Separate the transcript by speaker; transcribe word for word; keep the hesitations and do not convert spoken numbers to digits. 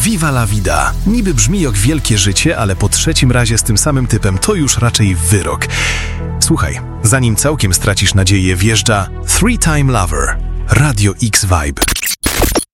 Speaker 1: Viva la vida. Niby brzmi jak wielkie życie, ale po trzecim razie z tym samym typem to już raczej wyrok. Słuchaj, zanim całkiem stracisz nadzieję, wjeżdża Three Time Lover. Radio X Vibe.